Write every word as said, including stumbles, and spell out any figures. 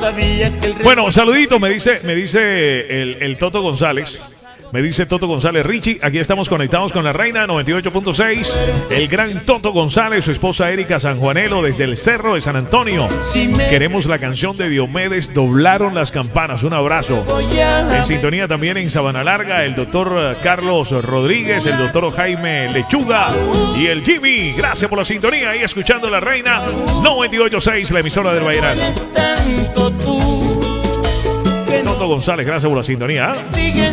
sabía que el Bueno, saludito, me dice, me dice el, el Toto González. Me dice Toto González, Richie, aquí estamos conectados con la Reina noventa y ocho punto seis. El gran Toto González, su esposa Erika Sanjuanelo, desde el Cerro de San Antonio. Queremos la canción de Diomedes, Doblaron las Campanas. Un abrazo. En sintonía también en Sabana Larga, el doctor Carlos Rodríguez, el doctor Jaime Lechuga y el Jimmy. Gracias por la sintonía y escuchando la Reina noventa y ocho punto seis, la emisora del Vallenato. tanto tú. Toto González, gracias por la sintonía. Sigues